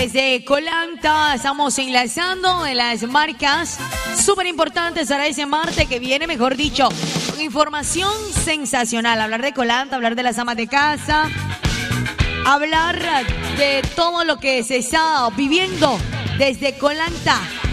Desde Colanta estamos enlazando en las marcas súper importantes para ese martes que viene, mejor dicho, con información sensacional. Hablar de Colanta, hablar de las amas de casa, hablar de todo lo que se está viviendo desde Colanta.